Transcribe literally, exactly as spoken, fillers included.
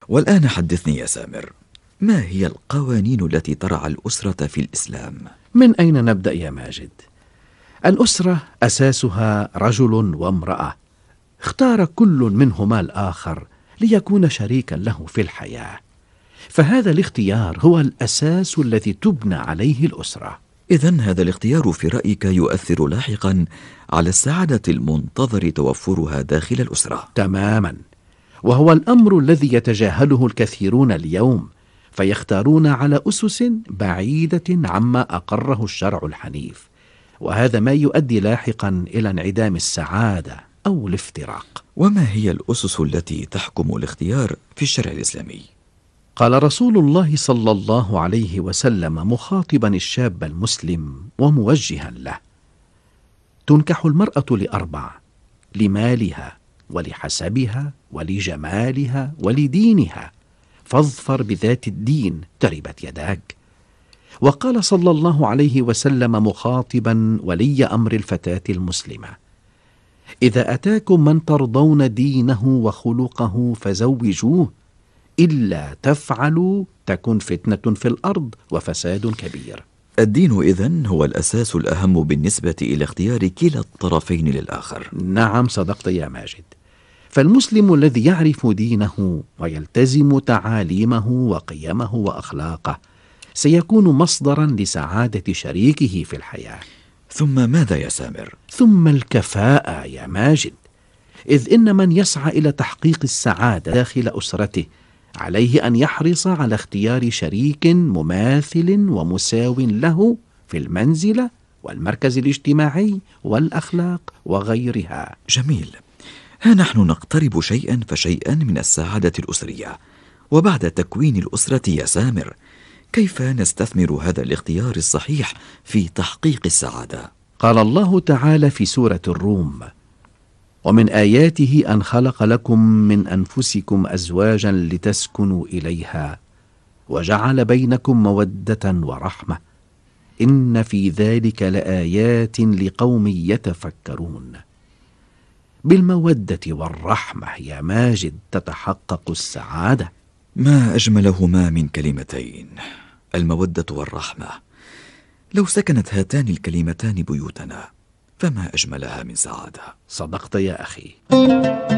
والآن حدثني يا سامر، ما هي القوانين التي ترعى الأسرة في الإسلام؟ من أين نبدأ يا ماجد؟ الأسرة أساسها رجل وامرأة، اختار كل منهما الآخر ليكون شريكا له في الحياة، فهذا الاختيار هو الأساس الذي تبنى عليه الأسرة. إذن هذا الاختيار في رأيك يؤثر لاحقا على السعادة المنتظر توفرها داخل الأسرة؟ تماما، وهو الأمر الذي يتجاهله الكثيرون اليوم، فيختارون على أسس بعيدة عما أقره الشرع الحنيف، وهذا ما يؤدي لاحقا إلى انعدام السعادة أو الافتراق. وما هي الأسس التي تحكم الاختيار في الشرع الإسلامي؟ قال رسول الله صلى الله عليه وسلم مخاطبا الشاب المسلم وموجها له: تنكح المرأة لأربع: لمالها ولحسبها ولجمالها ولدينها، فاظفر بذات الدين تربت يداك. وقال صلى الله عليه وسلم مخاطبا ولي أمر الفتاة المسلمة: إذا أتاكم من ترضون دينه وخلقه فزوجوه، إلا تفعلوا تكن فتنة في الأرض وفساد كبير. الدين إذن هو الأساس الأهم بالنسبة إلى اختيار كلا الطرفين للآخر. نعم صدقت يا ماجد، فالمسلم الذي يعرف دينه ويلتزم تعاليمه وقيمه وأخلاقه سيكون مصدرا لسعادة شريكه في الحياة. ثم ماذا يا سامر؟ ثم الكفاءة يا ماجد، إذ إن من يسعى إلى تحقيق السعادة داخل أسرته عليه أن يحرص على اختيار شريك مماثل ومساو له في المنزلة والمركز الاجتماعي والأخلاق وغيرها. جميل، ها نحن نقترب شيئا فشيئا من السعادة الأسرية. وبعد تكوين الأسرة يا سامر، كيف نستثمر هذا الاختيار الصحيح في تحقيق السعادة؟ قال الله تعالى في سورة الروم: ومن آياته أن خلق لكم من أنفسكم أزواجا لتسكنوا إليها وجعل بينكم مودة ورحمة إن في ذلك لآيات لقوم يتفكرون. بالمودة والرحمة يا ماجد تتحقق السعادة. ما أجملهما من كلمتين، المودة والرحمة. لو سكنت هاتان الكلمتان بيوتنا فما أجملها من سعادة. صدقت يا أخي.